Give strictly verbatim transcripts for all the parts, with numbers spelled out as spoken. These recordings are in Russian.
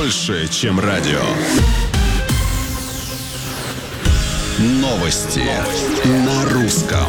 больше, чем радио. Новости на русском.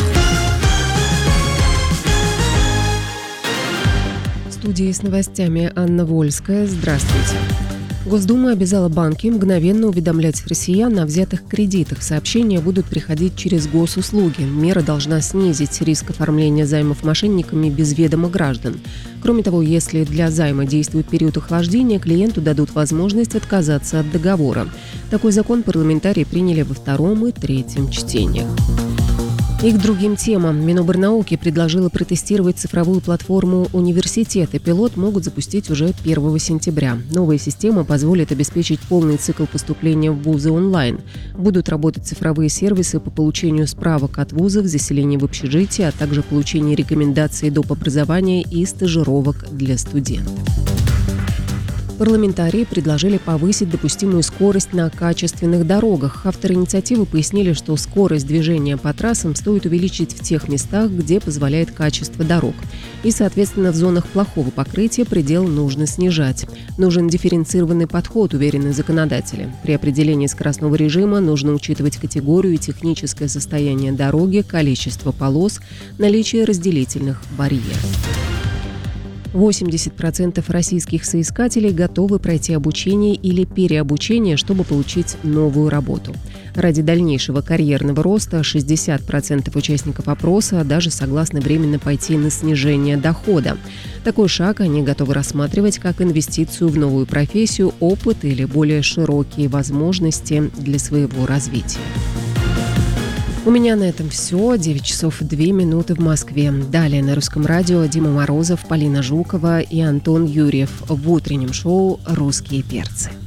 В студии с новостями Анна Вольская. Здравствуйте. Госдума обязала банки мгновенно уведомлять россиян о взятых кредитах. Сообщения будут приходить через госуслуги. Мера должна снизить риск оформления займов мошенниками без ведома граждан. Кроме того, если для займа действует период охлаждения, клиенту дадут возможность отказаться от договора. Такой закон парламентарии приняли во втором и третьем чтениях. И к другим темам. Минобрнауки предложила протестировать цифровую платформу университета. Пилот могут запустить уже первого сентября. Новая система позволит обеспечить полный цикл поступления в вузы онлайн. Будут работать цифровые сервисы по получению справок от вузов, заселения в общежитие, а также получение рекомендаций доп. Образования и стажировок для студентов. Парламентарии предложили повысить допустимую скорость на качественных дорогах. Авторы инициативы пояснили, что скорость движения по трассам стоит увеличить в тех местах, где позволяет качество дорог. И, соответственно, в зонах плохого покрытия предел нужно снижать. Нужен дифференцированный подход, уверены законодатели. При определении скоростного режима нужно учитывать категорию и техническое состояние дороги, количество полос, наличие разделительных барьеров. восемьдесят процентов российских соискателей готовы пройти обучение или переобучение, чтобы получить новую работу. Ради дальнейшего карьерного роста шестьдесят процентов участников опроса даже согласны временно пойти на снижение дохода. Такой шаг они готовы рассматривать как инвестицию в новую профессию, опыт или более широкие возможности для своего развития. У меня на этом все. девять часов две минуты в Москве. Далее на Русском радио Дима Морозов, Полина Жукова и Антон Юрьев в утреннем шоу «Русские перцы».